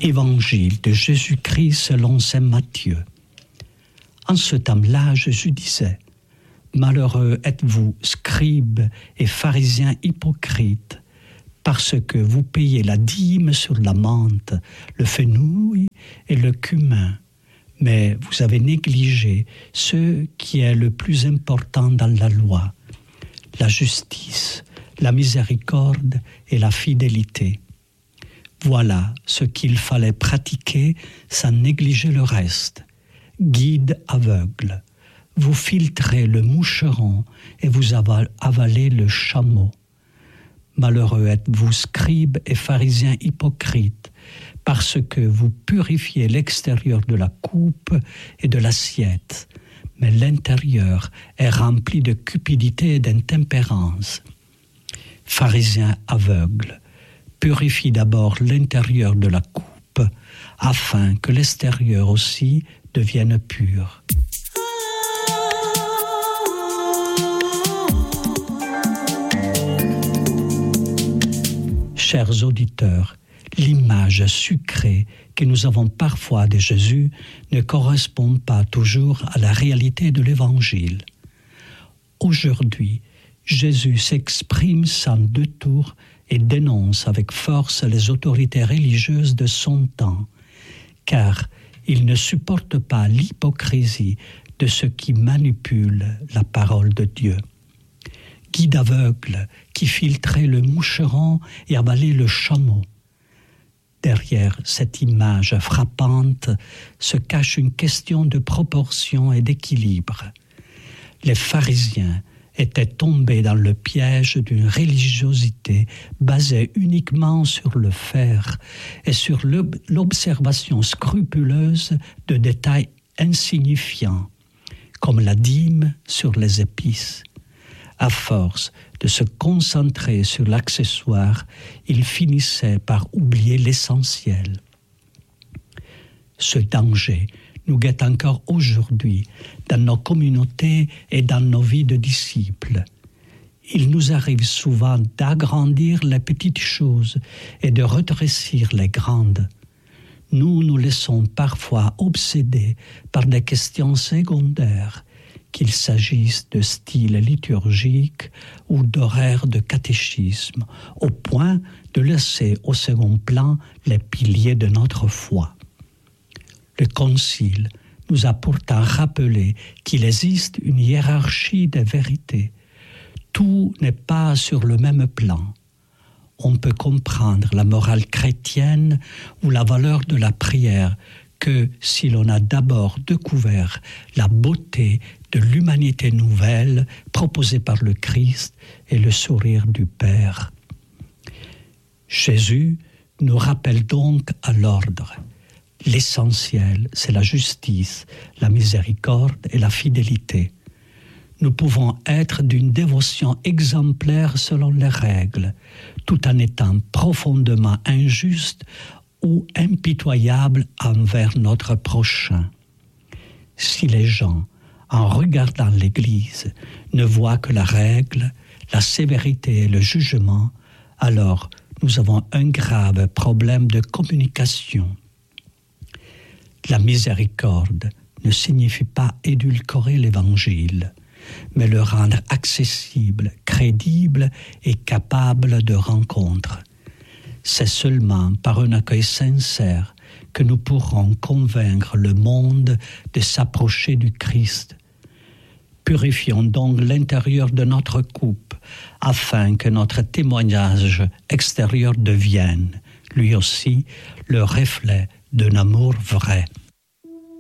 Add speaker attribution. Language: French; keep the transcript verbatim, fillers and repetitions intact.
Speaker 1: Évangile de Jésus-Christ selon saint Matthieu. En ce temps-là, Jésus disait : Malheureux êtes-vous, scribes et pharisiens hypocrites, parce que vous payez la dîme sur la menthe, le fenouil et le cumin, mais vous avez négligé ce qui est le plus important dans la loi, la justice, la miséricorde et la fidélité. Voilà ce qu'il fallait pratiquer sans négliger le reste. Guide aveugle, vous filtrez le moucheron et vous avalez le chameau. Malheureux êtes-vous, scribes et pharisiens hypocrites, parce que vous purifiez l'extérieur de la coupe et de l'assiette, mais l'intérieur est rempli de cupidité et d'intempérance. Pharisiens aveugles, purifie d'abord l'intérieur de la coupe, afin que l'extérieur aussi devienne pur. Chers auditeurs, l'image sucrée que nous avons parfois de Jésus ne correspond pas toujours à la réalité de l'Évangile. Aujourd'hui, Jésus s'exprime sans détour et dénonce avec force les autorités religieuses de son temps, car il ne supporte pas l'hypocrisie de ceux qui manipulent la parole de Dieu. Guide aveugle qui filtrait le moucheron et avalait le chameau. Derrière cette image frappante se cache une question de proportion et d'équilibre. Les pharisiens étaient tombés dans le piège d'une religiosité basée uniquement sur le faire et sur l'observation scrupuleuse de détails insignifiants, comme la dîme sur les épices. À force de se concentrer sur l'accessoire, ils finissaient par oublier l'essentiel. Ce danger nous guette encore aujourd'hui dans nos communautés et dans nos vies de disciples. Il nous arrive souvent d'agrandir les petites choses et de rétrécir les grandes. Nous nous laissons parfois obséder par des questions secondaires, qu'il s'agisse de style liturgique ou d'horaire de catéchisme, au point de laisser au second plan les piliers de notre foi. Le Concile nous a pourtant rappelé qu'il existe une hiérarchie des vérités. Tout n'est pas sur le même plan. On peut comprendre la morale chrétienne ou la valeur de la prière que si l'on a d'abord découvert la beauté de l'humanité nouvelle proposée par le Christ et le sourire du Père. Jésus nous rappelle donc à l'ordre. L'essentiel, c'est la justice, la miséricorde et la fidélité. Nous pouvons être d'une dévotion exemplaire selon les règles, tout en étant profondément injustes ou impitoyables envers notre prochain. Si les gens, en regardant l'Église, ne voient que la règle, la sévérité et le jugement, alors nous avons un grave problème de communication. La miséricorde ne signifie pas édulcorer l'Évangile, mais le rendre accessible, crédible et capable de rencontre. C'est seulement par un accueil sincère que nous pourrons convaincre le monde de s'approcher du Christ. Purifions donc l'intérieur de notre coupe, afin que notre témoignage extérieur devienne, lui aussi, le reflet d'un amour vrai.